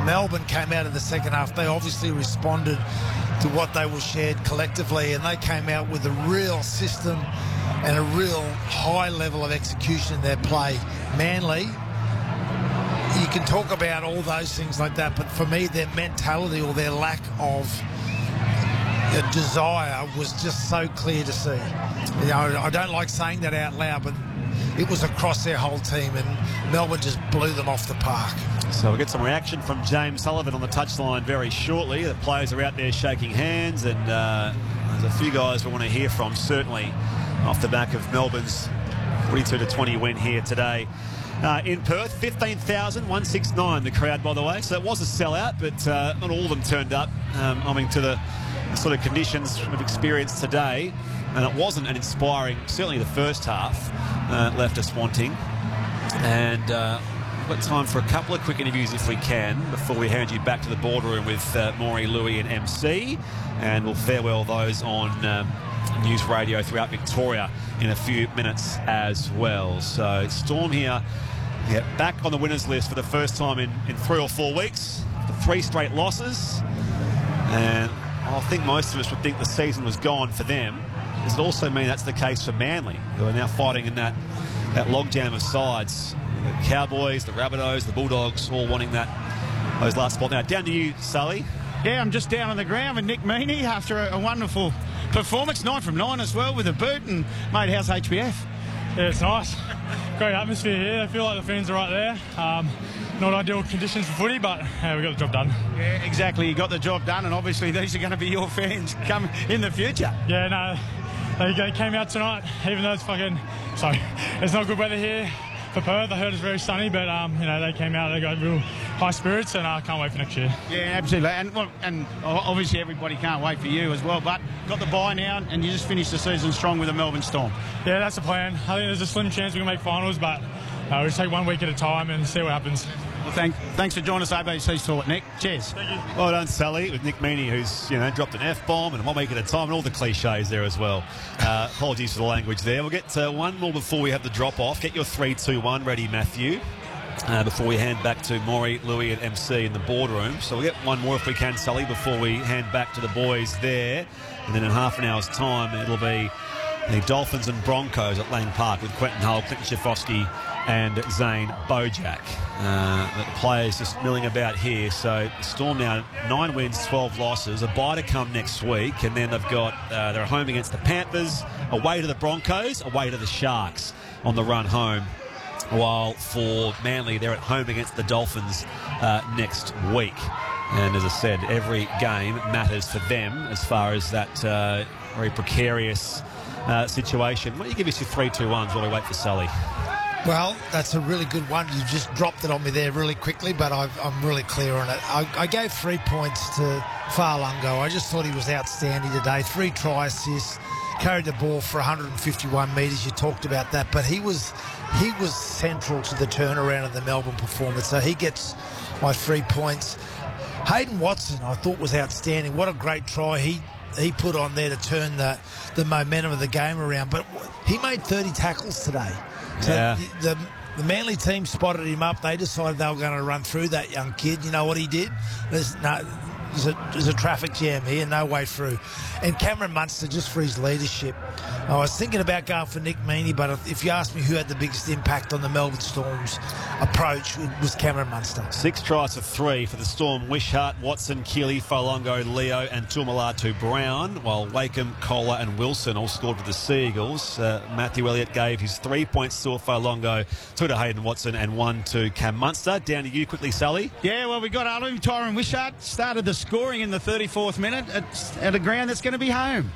Melbourne came out in the second half. They obviously responded to what they were shared collectively, and they came out with a real system and a real high level of execution in their play. Manly, you can talk about all those things like that, but for me, their mentality or their lack of desire was just so clear to see. You know, I don't like saying that out loud, but it was across their whole team, and Melbourne just blew them off the park. So we'll get some reaction from James Sullivan on the touchline very shortly. The players are out there shaking hands, and there's a few guys we want to hear from, certainly off the back of Melbourne's 42-20 win here today. In Perth, 15,169 the crowd, by the way. So it was a sellout, but not all of them turned up, owing to the sort of conditions we've experienced today. And it wasn't an inspiring, certainly the first half left us wanting. And we've got time for a couple of quick interviews if we can before we hand you back to the boardroom with Maury, Louis and MC. And we'll farewell those on News Radio throughout Victoria in a few minutes as well. So Storm here, back on the winners list for the first time in 3 or 4 weeks. The 3 straight losses. And I think most of us would think the season was gone for them. Does it also mean that's the case for Manly, who are now fighting in that logjam of sides? The Cowboys, the Rabbitohs, the Bulldogs, all wanting those last spot. Now, down to you, Sully. Yeah, I'm just down on the ground with Nick Meaney after a wonderful performance. 9 from 9 as well with a boot. And, mate, how's HBF? Yeah, it's nice. Great atmosphere here. I feel like the fans are right there. Not ideal conditions for footy, but we got the job done. Yeah, exactly. You got the job done, and obviously these are going to be your fans come in the future. Yeah, no. They came out tonight, even though it's not good weather here for Perth. I heard it's very sunny, but they came out, they got real high spirits, and I can't wait for next year. Yeah, absolutely. And obviously everybody can't wait for you as well, but got the bye now, and you just finished the season strong with the Melbourne Storm. Yeah, that's the plan. I think there's a slim chance we can make finals, but we'll just take 1 week at a time and see what happens. Well, thanks for joining us, ABC's Talk, Nick. Cheers. Thank you. Well done, Sally, with Nick Meaney, who's dropped an F-bomb and 1 week at a time, and all the cliches there as well. Apologies for the language there. We'll get one more before we have the drop-off. Get your 3-2-1 ready, Matthew, before we hand back to Maury, Louis and MC in the boardroom. So we'll get one more if we can, Sully, before we hand back to the boys there. And then in half an hour's time, it'll be the Dolphins and Broncos at Lang Park with Quentin Hull, Clinton Schifofsky and Zane Bojack. The players just milling about here. So Storm now 9 wins, 12 losses. A bye to come next week, and then they've got they're home against the Panthers, away to the Broncos, away to the Sharks on the run home. While for Manly, they're at home against the Dolphins next week. And as I said, every game matters for them as far as that very precarious situation. Why don't you give us your 3-2-1s while we wait for Sully? Well, that's a really good one. You just dropped it on me there really quickly, but I'm really clear on it. I gave 3 points to Fa'alongo. I just thought he was outstanding today. 3 try assists, carried the ball for 151 metres. You talked about that, but he was central to the turnaround of the Melbourne performance. So he gets my 3 points. Hayden Watson, I thought, was outstanding. What a great try he put on there to turn the momentum of the game around. But he made 30 tackles today. So yeah. The Manly team spotted him up. They decided they were going to run through that young kid. You know what he did? There's a traffic jam here, no way through. And Cameron Munster, just for his leadership. I was thinking about going for Nick Meaney, but if you ask me who had the biggest impact on the Melbourne Storm's approach, it was Cameron Munster. 6 tries to 3 for the Storm. Wishart, Watson, Keeley, Fa'alongo, Leo and Tuamulatu Brown, while Wakeham, Kohler and Wilson all scored for the Sea Eagles. Matthew Elliott gave his 3 points to Fa'alongo, 2 to Hayden Watson and 1 to Cam Munster. Down to you quickly, Sally. Yeah, well, we got Alum Tyron Wishart started the scoring in the 34th minute at a ground that's going to be home.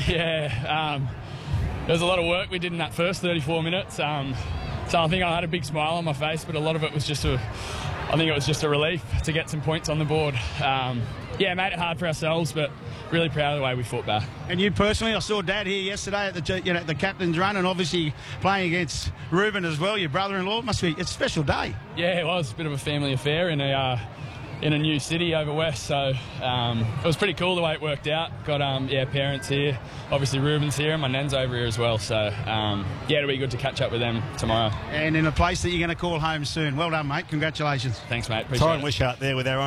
Yeah, there was a lot of work we did in that first 34 minutes. So I think I had a big smile on my face, but a lot of it was just a relief to get some points on the board. Yeah, made it hard for ourselves, but really proud of the way we fought back. And you personally, I saw Dad here yesterday at the captain's run, and obviously playing against Ruben as well, your brother-in-law. It's a special day. Yeah, it was a bit of a family affair in a new city over west, so it was pretty cool the way it worked out. Got parents here, obviously Ruben's here, and my nan's over here as well, so it'll be good to catch up with them tomorrow. And in a place that you're going to call home soon. Well done, mate. Congratulations. Thanks, mate. Appreciate it. Tyron Wishart there with our own